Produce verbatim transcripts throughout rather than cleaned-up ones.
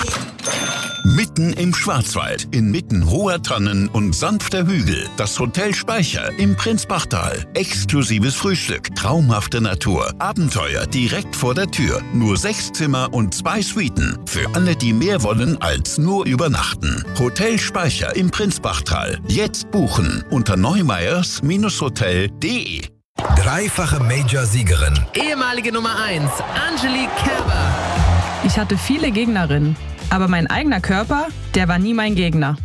Mitten im Schwarzwald, inmitten hoher Tannen und sanfter Hügel, das Hotel Speicher im Prinzbachtal. Exklusives Frühstück, traumhafte Natur, Abenteuer direkt vor der Tür. Nur sechs Zimmer und zwei Suiten. Für alle, die mehr wollen als nur übernachten. Hotel Speicher im Prinzbachtal. Jetzt buchen unter neumeyers Hotel punkt de. Dreifache Major-Siegerin. Ehemalige Nummer eins, Angelique Kerber. Ich hatte viele Gegnerinnen, aber mein eigener Körper, der war nie mein Gegner.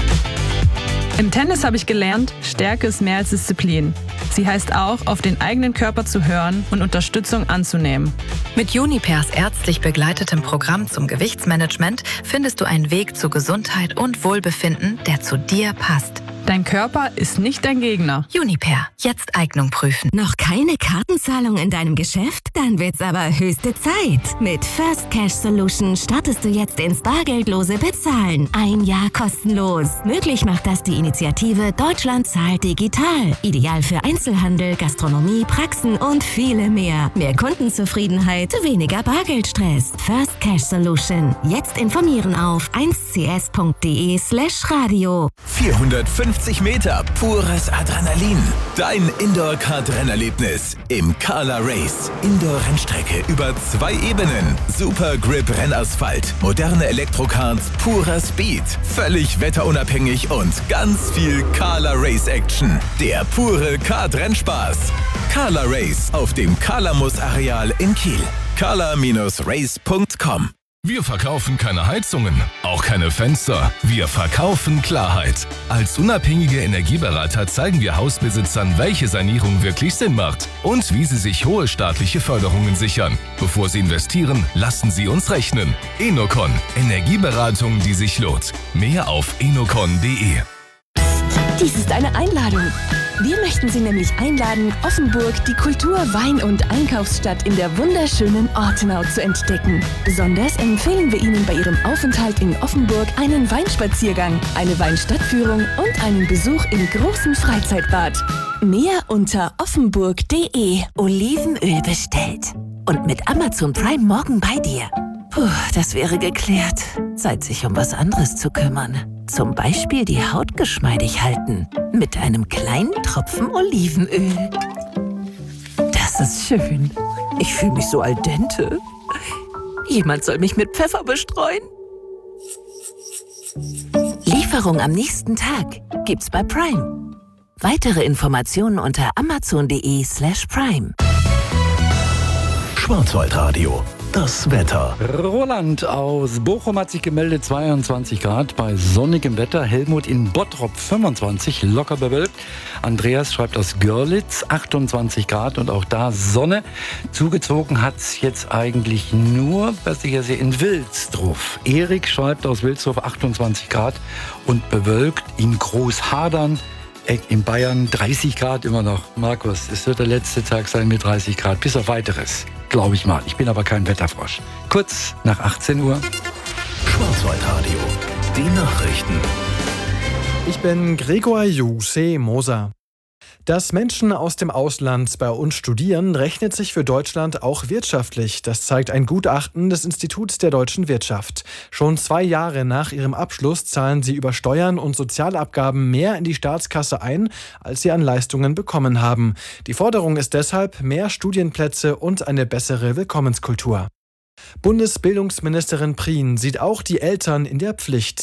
Im Tennis habe ich gelernt, Stärke ist mehr als Disziplin. Sie heißt auch, auf den eigenen Körper zu hören und Unterstützung anzunehmen. Mit Junipers ärztlich begleitetem Programm zum Gewichtsmanagement findest du einen Weg zu Gesundheit und Wohlbefinden, der zu dir passt. Dein Körper ist nicht dein Gegner. Juniper, jetzt Eignung prüfen. Noch keine Kartenzahlung in deinem Geschäft? Dann wird's aber höchste Zeit. Mit First Cash Solution startest du jetzt ins bargeldlose Bezahlen. Ein Jahr kostenlos. Möglich macht das die Initiative Deutschland zahlt digital. Ideal für Einzelhandel, Gastronomie, Praxen und viele mehr. Mehr Kundenzufriedenheit, weniger Bargeldstress. First Cash Solution. Jetzt informieren auf eins c s punkt de slash radio. vierhundertfünfzig Meter pures Adrenalin. Dein Indoor-Kart-Rennerlebnis im Kala Race. Indoor-Rennstrecke über zwei Ebenen. Super Grip-Rennasphalt. Moderne Elektrokarts, purer Speed. Völlig wetterunabhängig und ganz viel Kala Race-Action. Der pure Kart-Rennspaß. Kala Race auf dem Kalamus-Areal in Kiel. kala Bindestrich race punkt com. Wir verkaufen keine Heizungen, auch keine Fenster. Wir verkaufen Klarheit. Als unabhängige Energieberater zeigen wir Hausbesitzern, welche Sanierung wirklich Sinn macht und wie sie sich hohe staatliche Förderungen sichern. Bevor sie investieren, lassen sie uns rechnen. Enocon. Energieberatung, die sich lohnt. Mehr auf enocon punkt de. Dies ist eine Einladung. Wir möchten Sie nämlich einladen, Offenburg, die Kultur-, Wein- und Einkaufsstadt in der wunderschönen Ortenau zu entdecken. Besonders empfehlen wir Ihnen bei Ihrem Aufenthalt in Offenburg einen Weinspaziergang, eine Weinstadtführung und einen Besuch im großen Freizeitbad. Mehr unter offenburg punkt de. Olivenöl bestellt. Und mit Amazon Prime morgen bei dir. Puh, das wäre geklärt. Zeit, sich um was anderes zu kümmern. Zum Beispiel die Haut geschmeidig halten. Mit einem kleinen Tropfen Olivenöl. Das ist schön. Ich fühle mich so al dente. Jemand soll mich mit Pfeffer bestreuen. Lieferung am nächsten Tag gibt's bei Prime. Weitere Informationen unter amazon punkt de slash prime. Schwarzwaldradio. Das Wetter. Roland aus Bochum hat sich gemeldet, zweiundzwanzig Grad bei sonnigem Wetter. Helmut in Bottrop fünfundzwanzig, locker bewölkt. Andreas schreibt aus Görlitz, achtundzwanzig Grad und auch da Sonne. Zugezogen hat es jetzt eigentlich nur, was ich ja sehe, in Wilsdruff. Erik schreibt aus Wilsdruff, achtundzwanzig Grad und bewölkt in Großhadern. In Bayern dreißig Grad immer noch. Markus, es wird der letzte Tag sein mit dreißig Grad. Bis auf weiteres, glaube ich mal. Ich bin aber kein Wetterfrosch. Kurz nach achtzehn Uhr. Schwarzwaldradio. Die Nachrichten. Ich bin Gregor Juse Moser. Dass Menschen aus dem Ausland bei uns studieren, rechnet sich für Deutschland auch wirtschaftlich. Das zeigt ein Gutachten des Instituts der deutschen Wirtschaft. Schon zwei Jahre nach ihrem Abschluss zahlen sie über Steuern und Sozialabgaben mehr in die Staatskasse ein, als sie an Leistungen bekommen haben. Die Forderung ist deshalb mehr Studienplätze und eine bessere Willkommenskultur. Bundesbildungsministerin Prien sieht auch die Eltern in der Pflicht.